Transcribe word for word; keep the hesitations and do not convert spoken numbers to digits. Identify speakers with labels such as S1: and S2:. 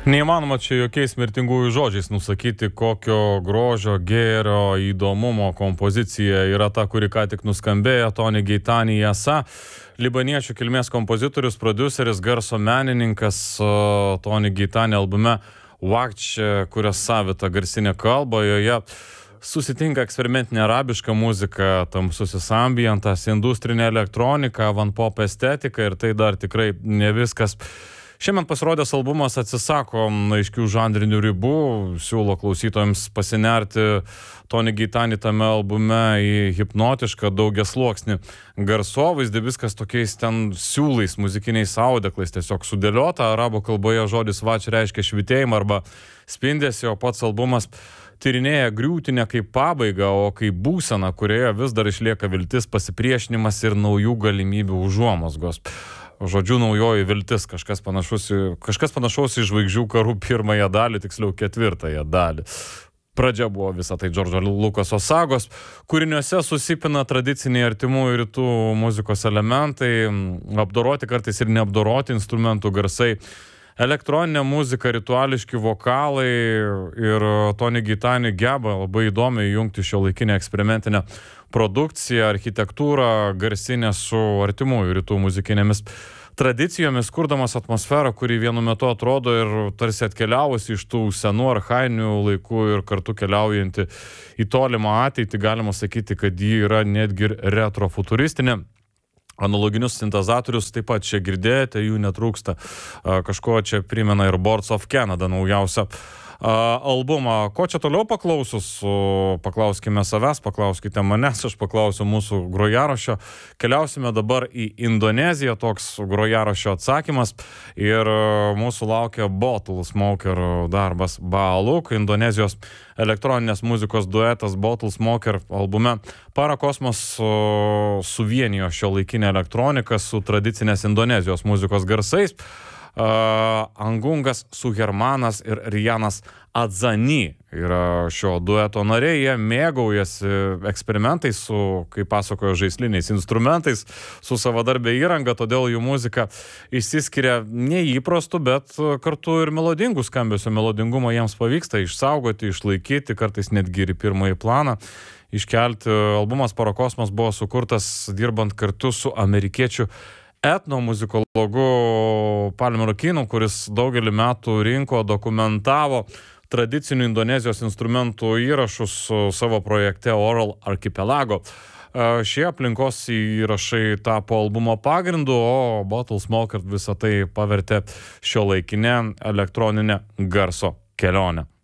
S1: Neįmanoma čia jokiais mirtingųjų žodžiais nusakyti, kokio grožio, gėrio, įdomumo kompozicija yra ta, kuri ką tik nuskambėjo. Tony Gaetani Yasa, libaniečių kilmės kompozitorius, prodiuseris, garso menininkas. Tony Gaetani albume Watch, kurios savita garsinė kalba, joje susitinka eksperimentinė arabiška muzika, tamsusis ambientas, industrinė elektronika, avant-pop estetika ir tai dar tikrai ne viskas. Šiandien pasirodęs albumas atsisako aiškių žanrinių ribų, siūlo klausytojams pasinerti Tony Gaetani tame albume į hipnotišką daugiasluoksnį garsovaizdį, viskas tokiais ten siūlais, muzikiniais audeklais tiesiog sudėliota. Arabų kalboje žodis watch reiškia švytėjimą arba spindesį, o pats albumas tyrinėja griūtinę kaip pabaigą, o kaip būseną, kurioje vis dar išlieka viltis, pasipriešinimas ir naujų galimybių užuomazgos. Žodžiu, naujoji viltis, kažkas panašus, kažkas panašaus į žvaigždžių karų pirmąją dalį, tiksliau ketvirtąją dalį. Pradžia buvo visą tai Džordžo Lukaso sagos, kūriniuose susipina tradiciniai artimųjų rytų muzikos elementai, apdoroti kartais ir neapdoroti instrumentų garsai, elektroninė muzika, rituališki vokalai ir Tony Gaetani geba labai įdomiai jungti šiuolaikinę eksperimentinę produkciją, architektūrą, garsinę su artimųjų rytų muzikinėmis tradicijomis, kurdamas atmosferą, kuri vienu metu atrodo ir tarsi atkeliavusi iš tų senų archainių laikų ir kartu keliaujanti į tolimą ateitį, galima sakyti, kad ji yra netgi retrofuturistinė. Analoginius sintezatorius taip pat čia girdėjote, jų netrūksta. Kažko čia primena ir Boards of Canada naujausią albumą. Ko čia toliau paklausus? Paklauskime savęs, paklauskite manęs, aš paklausiu mūsų grojaraščio. Keliausime dabar į Indoneziją, toks grojaraščio atsakymas. Ir mūsų laukia Bottle Smoker darbas Baaluk, Indonezijos elektroninės muzikos duetas Bottle Smoker albume Parakosmos suvienijo šiuolaikinę elektroniką su tradicinės Indonezijos muzikos garsais. Uh, Angungas Suhermanas ir Rijanas Adzani yra šio dueto nariai, jie mėgaujasi eksperimentais su, kaip pasakojo, žaisliniais instrumentais, su savadarbė įranga, todėl jų muzika išsiskiria neįprastų, bet kartu ir melodingų skambesio melodingumo jiems pavyksta išsaugoti, išlaikyti, kartais netgi ir į pirmąjį planą iškelti. Albumas Parakosmos buvo sukurtas dirbant kartu su amerikiečių etnomuzikologu Palmeru Kinu, kuris daugelį metų rinko, dokumentavo tradicinių Indonezijos instrumentų įrašus savo projekte Oral Archipelago. Šie aplinkos įrašai tapo albumo pagrindu, o Bottle Smoker visą tai pavertė šiuolaikinę elektroninę garso kelionę.